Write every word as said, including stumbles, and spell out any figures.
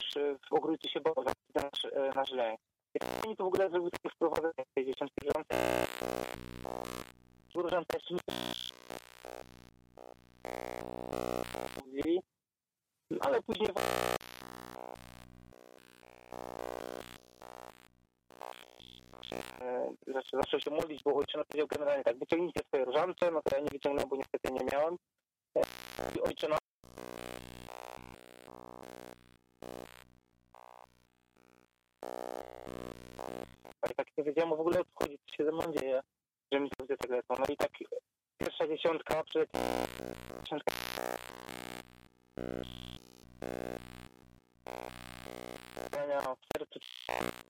już e, w ogrójcu się bał nasz, e, nasz lęk. I oni to w ogóle zrobił takie wprowadzenie tej dziesiątki rządce. Urząd też mi mówili, ale później Zaczę, zaczął się modlić, bo ojcze powiedział generalnie tak, wyciągnijcie swoje różance, no to ja nie wyciągnąłem, bo niestety nie miałem. I ojcze no i tak nie wiedziałem w ogóle o co chodzi, co się ze mną dzieje, że mi to ludzie tak lecą. No i tak pierwsza dziesiątka, przed dziesiątka w sercu